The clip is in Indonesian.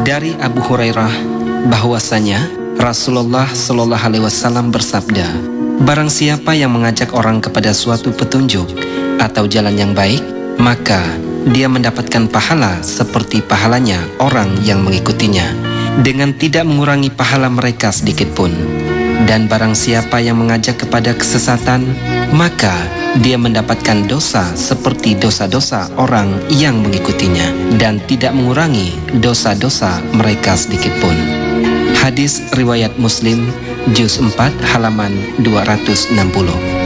Dari Abu Hurairah bahwasanya Rasulullah Shallallahu Alaihi Wasallam bersabda, barang siapa yang mengajak orang kepada suatu petunjuk atau jalan yang baik, maka dia mendapatkan pahala seperti pahalanya orang yang mengikutinya, dengan tidak mengurangi pahala mereka sedikit pun. Dan barang siapa yang mengajak kepada kesesatan, maka dia mendapatkan dosa seperti dosa-dosa orang yang mengikutinya, dan tidak mengurangi dosa-dosa mereka sedikit pun. Hadis riwayat Muslim, juz 4 halaman 260.